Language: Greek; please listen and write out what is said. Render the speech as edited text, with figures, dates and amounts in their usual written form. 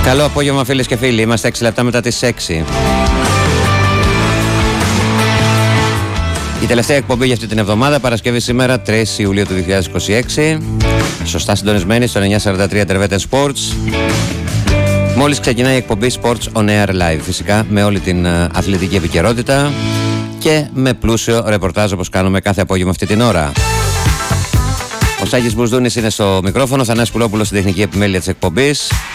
Καλό απόγευμα φίλες και φίλοι, είμαστε 6 λεπτά μετά τις 6. Η τελευταία εκπομπή για αυτή την εβδομάδα, Παρασκευή σήμερα, 3 Ιουλίου του 2026. Σωστά συντονισμένη στο 943 Terveten Sports. Μόλις ξεκινάει η εκπομπή Sports on Air Live, φυσικά με όλη την αθλητική επικαιρότητα και με πλούσιο ρεπορτάζ όπως κάνουμε κάθε απόγευμα αυτή την ώρα. Ο Σάκης Μπουσδούνης είναι στο μικρόφωνο, Θανάσης Πουλόπουλος στην τεχνική επιμέλεια της εκπομπής.